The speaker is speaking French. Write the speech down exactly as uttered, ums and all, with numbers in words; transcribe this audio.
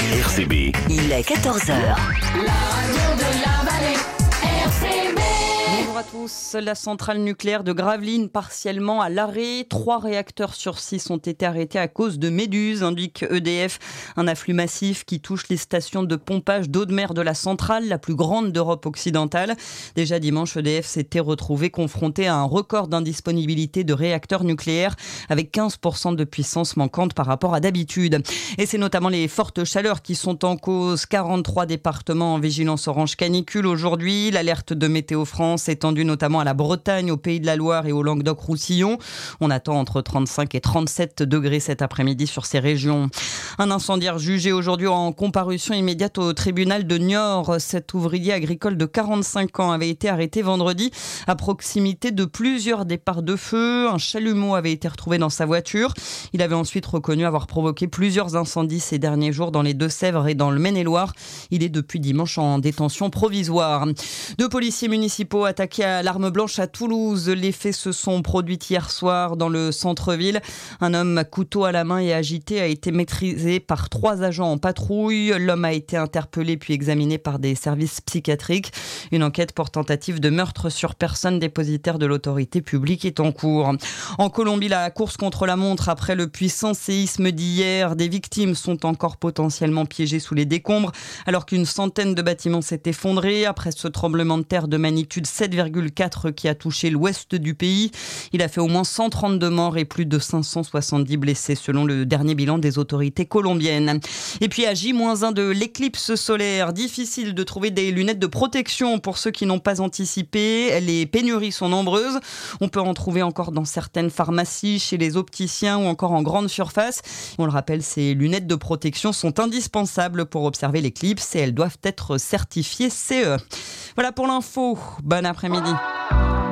R C B. Il est quatorze heures. La radio de la vallée, R C B. Bonjour à tous. La centrale nucléaire de Gravelines partiellement à l'arrêt. Trois réacteurs sur six ont été arrêtés à cause de méduses, indique E D F. Un afflux massif qui touche les stations de pompage d'eau de mer de la centrale, la plus grande d'Europe occidentale. Déjà dimanche, E D F s'était retrouvé confronté à un record d'indisponibilité de réacteurs nucléaires avec quinze pour cent de puissance manquante par rapport à d'habitude. Et c'est notamment les fortes chaleurs qui sont en cause. quarante-trois départements en vigilance orange canicule aujourd'hui. L'alerte de Météo France étendue notamment à la Bretagne, au Pays de la Loire et au Languedoc-Roussillon. On attend entre trente-cinq et trente-sept degrés cet après-midi sur ces régions. Un incendiaire jugé aujourd'hui en comparution immédiate au tribunal de Niort. Cet ouvrier agricole de quarante-cinq ans avait été arrêté vendredi à proximité de plusieurs départs de feu. Un chalumeau avait été retrouvé dans sa voiture. Il avait ensuite reconnu avoir provoqué plusieurs incendies ces derniers jours dans les Deux-Sèvres et dans le Maine-et-Loire. Il est depuis dimanche en détention provisoire. Deux policiers municipaux attaqués à l'arme blanche à Toulouse. Les faits se sont produits hier soir dans le centre-ville. Un homme couteau à la main et agité a été maîtrisé par trois agents en patrouille. L'homme a été interpellé puis examiné par des services psychiatriques. Une enquête pour tentative de meurtre sur personne dépositaire de l'autorité publique est en cours. En Colombie, la course contre la montre après le puissant séisme d'hier. Des victimes sont encore potentiellement piégées sous les décombres alors qu'une centaine de bâtiments s'est effondré après ce tremblement de terre de magnitude sept virgule quatre qui a touché l'ouest du pays. Il a fait au moins cent trente-deux morts et plus de cinq cent soixante-dix blessés selon le dernier bilan des autorités colombiennes. Et puis à J moins un de l'éclipse solaire, difficile de trouver des lunettes de protection pour ceux qui n'ont pas anticipé. Les pénuries sont nombreuses. On peut en trouver encore dans certaines pharmacies, chez les opticiens ou encore en grande surface. On le rappelle, ces lunettes de protection sont indispensables pour observer l'éclipse et elles doivent être certifiées C E. Voilà pour l'info. Bon après-midi.